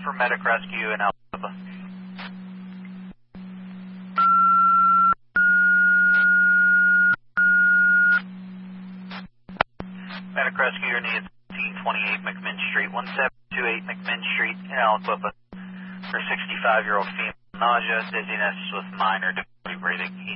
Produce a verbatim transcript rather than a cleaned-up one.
for medic rescue in Alpha. Medic rescue, your needs eighteen twenty-eight McMinn Street, one seven two eight McMinn Street in Aliquippa for sixty-five-year-old female. Nausea, dizziness with minor difficulty breathing.